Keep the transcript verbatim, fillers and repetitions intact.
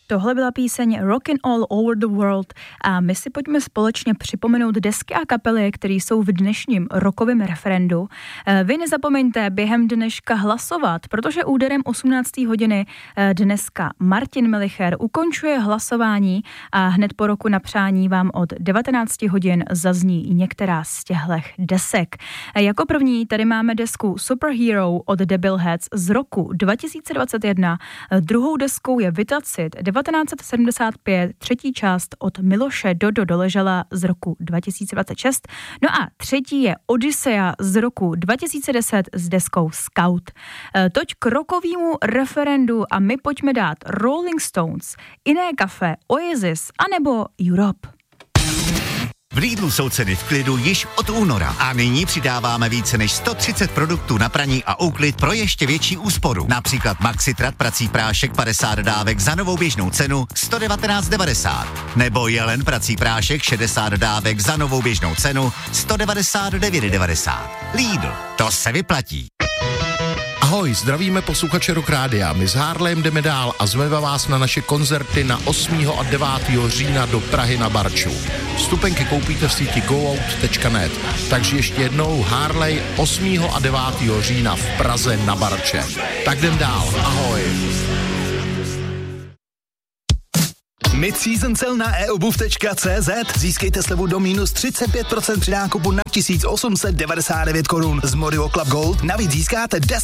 Tohle byla píseň Rockin' All Over the World a my si pojďme společně připomenout desky a kapely, které jsou v dnešním rokovém referendu. Vy nezapomeňte během dneška hlasovat, protože úderem osmnácté hodiny dneska Martin Melicher ukončuje hlasování a hned po roku na přání vám od devatenáct hodin zazní některá z těchto desek. Jako první tady máme desku Superhero od Debilheads z roku dva tisíce dvacet jedna. Druhou deskou je Vitacit devatenáct set sedmdesát pět, třetí část od Miloše Dodo Doležela z roku dva tisíce dvacet šest. No a třetí je Odyssea z roku dva tisíce deset s deskou Scout. Toť k rokovému referendu a my pojďme dát Rolling Stones, Iné kafe, Oasis anebo Europe. V Lidlu jsou ceny v klidu již od února a nyní přidáváme více než sto třicet produktů na praní a úklid pro ještě větší úsporu. Například Maxitrat prací prášek padesát dávek za novou běžnou cenu sto devatenáct devadesát. Nebo Jelen prací prášek šedesát dávek za novou běžnou cenu sto devadesát devět devadesát. Lidl, to se vyplatí. Ahoj, zdravíme posluchače Rock Rádia. My s Harlem jdeme dál a zveme vás na naše koncerty na osmého a devátého října do Prahy na Barču. Vstupenky koupíte v síti go out tečka net. Takže ještě jednou Harley osmého a devátého října v Praze na Barče. Tak jdem dál, ahoj. Mid-season cel na e obuv tečka cé zet. Získejte slevu do minus třicet pět procent při nákupu na tisíc osm set devadesát devět korun. Z Morio Club Gold navíc získáte deset